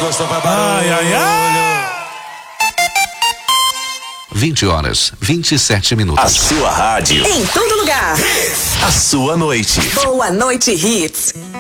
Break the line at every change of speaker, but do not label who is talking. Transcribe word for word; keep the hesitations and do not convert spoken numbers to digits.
gostou, vai barulho. Ai, ai, ai.
vinte horas, vinte e sete minutos.
A sua rádio.
Em todo lugar.
A sua noite.
Boa noite, Hits.